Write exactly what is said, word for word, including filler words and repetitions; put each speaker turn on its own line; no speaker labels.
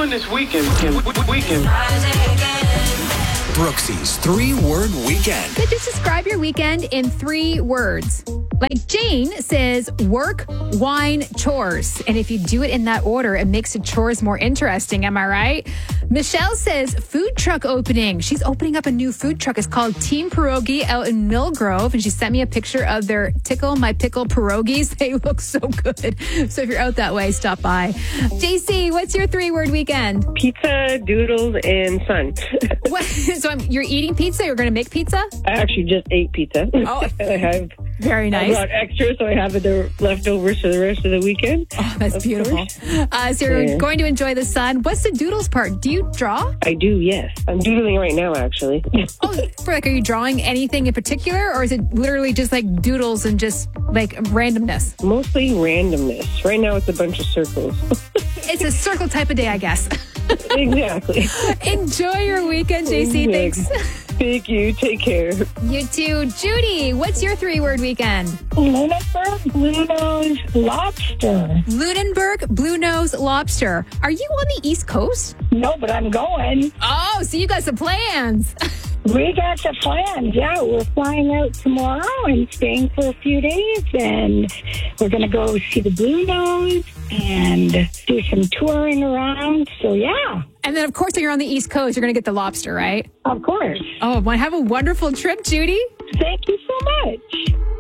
doing this weekend? Weekend.
Brooksy's three-word weekend.
Could just describe your weekend in three words. Like Jane says, work, wine, chores. And if you do it in that order, it makes the chores more interesting. Am I right? Michelle says, food truck opening. She's opening up a new food truck. It's called Team Pierogi out in Millgrove. And she sent me a picture of their Tickle My Pickle pierogies. They look so good. So if you're out that way, stop by. J C, what's your three-word weekend?
Pizza, doodles, and sun.
What? So I'm, you're eating pizza? You're going to make pizza?
I actually just ate pizza.
Oh,
I have
very nice.
I brought extra, so I have the leftovers for the rest of the weekend.
Oh, that's beautiful. Uh, so you're
Yeah.
going to enjoy the sun. What's the doodles part? Do you draw?
I do, yes. I'm doodling right now, actually.
Oh, for like, are you drawing anything in particular, or is it literally just like doodles and just like randomness?
Mostly randomness. Right now, it's a bunch of circles.
It's a circle type of day, I guess.
Exactly.
Enjoy your weekend, J C. Thanks.
Thank you. Take care.
You too. Judy, what's your three-word weekend?
Lunenburg Blue Nose Lobster.
Lunenburg Blue Nose Lobster. Are you on the East Coast?
No, but I'm going.
Oh, so you got some plans.
We got the plans. Yeah, we're flying out tomorrow and staying for a few days, and we're going to go see the Blue Nose and do some touring around. So, yeah,
And then, of course, when you're on the East Coast, you're going to get the lobster, right?
of course.
Oh, well, have a wonderful trip, Judy.
Thank you so much.